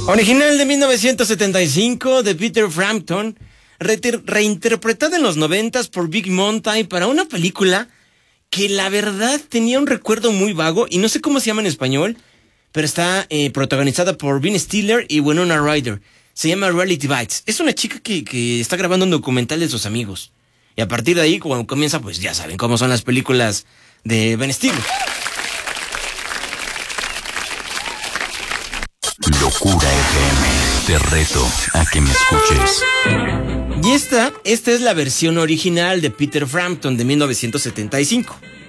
Original de 1975 de Peter Frampton, reinterpretada en los 90s por Big Monty para una película que la verdad tenía un recuerdo muy vago y no sé cómo se llama en español, pero está protagonizada por Ben Stiller y Winona Ryder. Se llama Reality Bites. Es una chica que está grabando un documental de sus amigos. Y a partir de ahí, cuando comienza, pues ya saben cómo son las películas de Ben Stiller. Locura FM, te reto a que me escuches. Y esta es la versión original de Peter Frampton de 1975.